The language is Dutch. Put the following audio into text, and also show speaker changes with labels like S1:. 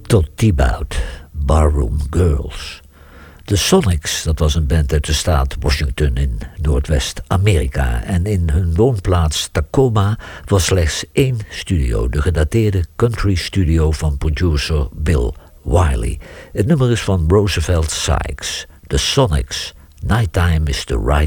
S1: Tot Thibaut, Barroom Girls. De Sonics, dat was een band uit de staat Washington in Noordwest-Amerika. En in hun woonplaats Tacoma was slechts 1 studio, de gedateerde country studio van producer Bill Wiley. Het nummer is van Roosevelt Sykes. The Sonics, Nighttime is the Right